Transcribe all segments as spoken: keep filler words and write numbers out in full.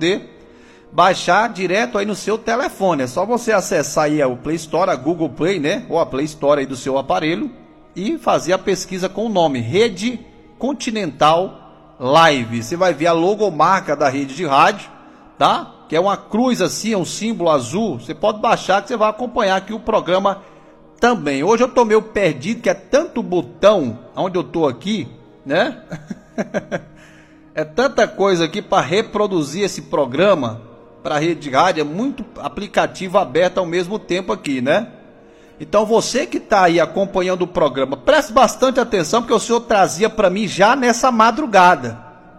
poder baixar direto aí no seu telefone. É só você acessar aí o Play Store, a Google Play, né? Ou a Play Store aí do seu aparelho e fazer a pesquisa com o nome Rede Continental Live. Você vai ver a logomarca da rede de rádio, tá? Que é uma cruz assim, é um símbolo azul. Você pode baixar que você vai acompanhar aqui o programa também. Hoje eu tô meio perdido, que é tanto botão onde eu tô aqui, né? É tanta coisa aqui para reproduzir esse programa para a rede de rádio, é muito aplicativo aberto ao mesmo tempo aqui, né? Então você que está aí acompanhando o programa, preste bastante atenção, porque o Senhor trazia para mim já nessa madrugada.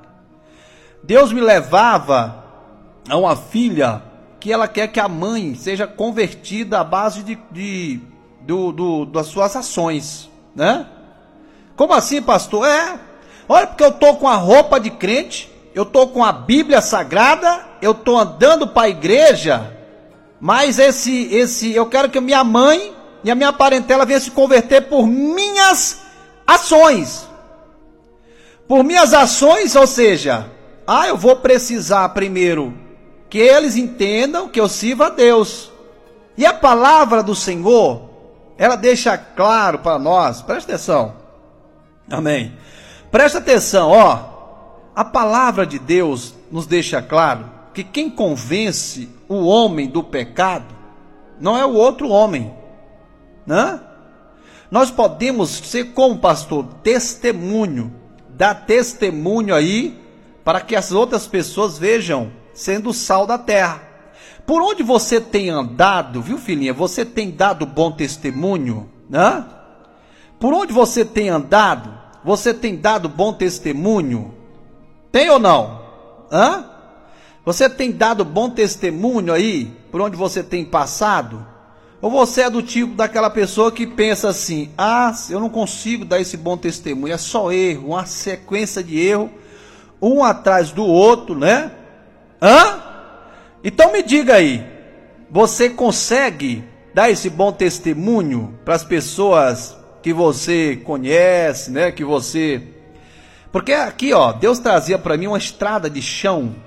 Deus me levava a uma filha que ela quer que a mãe seja convertida à base de, de, do, do, das suas ações, né? Como assim, pastor? É, olha, porque eu tô com a roupa de crente, eu tô com a Bíblia Sagrada, eu tô andando para a igreja, mas esse, esse, eu quero que minha mãe e a minha parentela venha se converter por minhas ações. Por minhas ações, ou seja, ah, eu vou precisar primeiro que eles entendam que eu sirvo a Deus. E a palavra do Senhor, ela deixa claro para nós, presta atenção, amém, presta atenção, ó, a palavra de Deus nos deixa claro que quem convence o homem do pecado não é o outro homem, né? Nós podemos ser, como pastor, testemunho, dar testemunho aí, para que as outras pessoas vejam sendo o sal da terra. Por onde você tem andado, viu, filhinha? Você tem dado bom testemunho, né? Por onde você tem andado, você tem dado bom testemunho? Tem ou não? Hã? Você tem dado bom testemunho aí, por onde você tem passado? Ou você é do tipo daquela pessoa que pensa assim, ah, eu não consigo dar esse bom testemunho, é só erro, uma sequência de erro, um atrás do outro, né? Hã? Então me diga aí, você consegue dar esse bom testemunho para as pessoas que você conhece, né? Que você... Porque aqui, ó, Deus trazia para mim uma estrada de chão,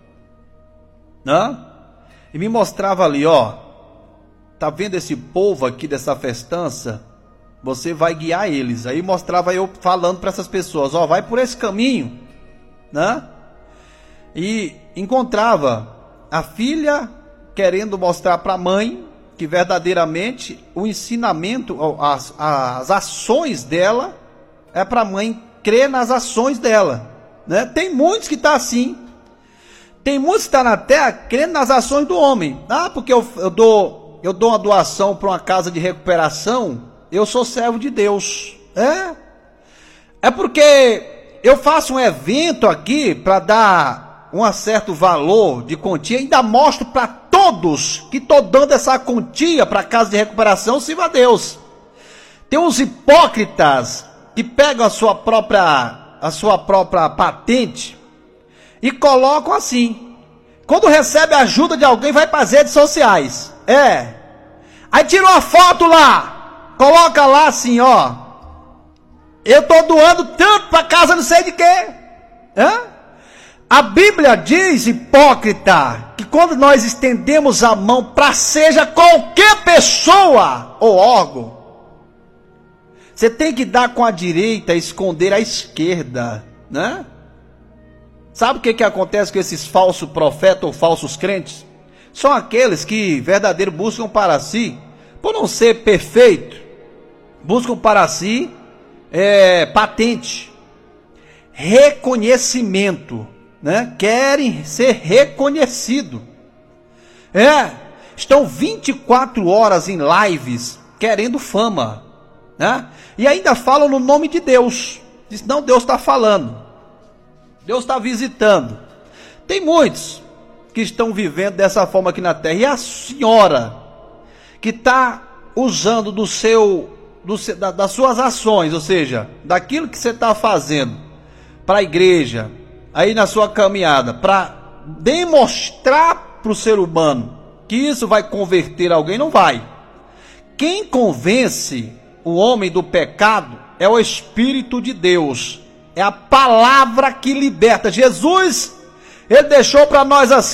né? E me mostrava ali, ó, tá vendo esse povo aqui dessa festança? Você vai guiar eles. Aí mostrava eu falando para essas pessoas, ó, vai por esse caminho, né? E encontrava a filha querendo mostrar para a mãe que verdadeiramente o ensinamento, as, as ações dela é para a mãe crer nas ações dela, né? Tem muitos que tá assim. Tem muitos que estão tá na terra crendo nas ações do homem. Ah, porque eu, eu, dou, eu dou uma doação para uma casa de recuperação, eu sou servo de Deus. É, é porque eu faço um evento aqui para dar um certo valor de quantia, ainda mostro para todos que estou dando essa quantia para a casa de recuperação, sirva a Deus. Tem uns hipócritas que pegam a sua própria, a sua própria patente e colocam assim. Quando recebe a ajuda de alguém, vai para as redes sociais. É. Aí tira uma foto lá. Coloca lá assim, ó. Eu estou doando tanto para casa não sei de quê. Hã? A Bíblia diz, hipócrita, que quando nós estendemos a mão para seja qualquer pessoa ou órgão, você tem que dar com a direita e esconder a esquerda, né? Sabe o que, que acontece com esses falsos profetas ou falsos crentes? São aqueles que verdadeiro buscam para si, por não ser perfeito, buscam para si é, patente, reconhecimento, né? Querem ser reconhecido. É, estão vinte e quatro horas em lives querendo fama, né? E ainda falam no nome de Deus. Diz, não, Deus está falando, Deus está visitando. Tem muitos que estão vivendo dessa forma aqui na terra. E a senhora que está usando do seu, do seu da, das suas ações, ou seja, daquilo que você está fazendo para a igreja, aí na sua caminhada, para demonstrar para o ser humano que isso vai converter alguém, não vai. Quem convence o homem do pecado é o Espírito de Deus, é a palavra que liberta. Jesus, ele deixou para nós assim.